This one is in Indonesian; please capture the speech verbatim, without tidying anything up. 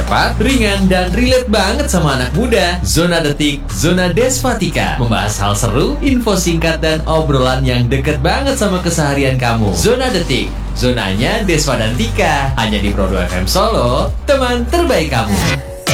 Cepat, ringan, dan relate banget sama anak muda. Zona Detik, Zona Desvatika. Membahas hal seru, info singkat, dan obrolan yang deket banget sama keseharian kamu. Zona Detik, zonanya Desva dan Tika. Hanya di Pro dua F M Solo, teman terbaik kamu.